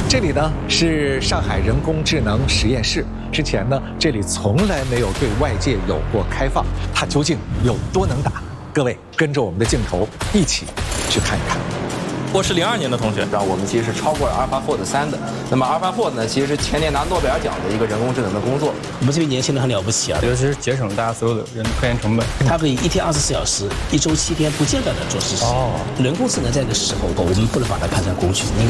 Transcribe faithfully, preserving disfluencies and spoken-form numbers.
这里呢是上海人工智能实验室，之前呢这里从来没有对外界有过开放，它究竟有多能打？各位跟着我们的镜头一起去看一看。 我是零二年的同学， 然后我们其实是超过了 AlphaFold 三的。那么 AlphaFold 呢，其实是前年拿诺贝尔奖的一个人工智能的工作。 我们这批年轻人很了不起啊， 尤其是节省了大家所有的人的科研成本。 它可以一天二十四小时，一周七天不间断的做事情。哦，人工智能在这个时候，我们不能把它看成工具。